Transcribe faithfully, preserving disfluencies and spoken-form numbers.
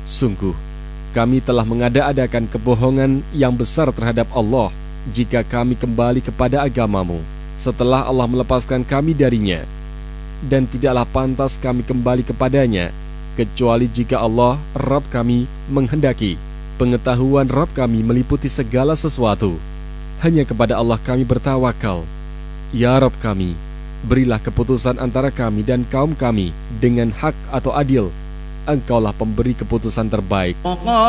Sungguh, kami telah mengada-adakan kebohongan yang besar terhadap Allah jika kami kembali kepada agamamu setelah Allah melepaskan kami darinya. Dan tidaklah pantas kami kembali kepadanya kecuali jika Allah, Rabb kami, menghendaki. Pengetahuan Rabb kami meliputi segala sesuatu. Hanya kepada Allah kami bertawakal. Ya Rabb kami, berilah keputusan antara kami dan kaum kami dengan hak atau adil. Engkaulah pemberi keputusan terbaik.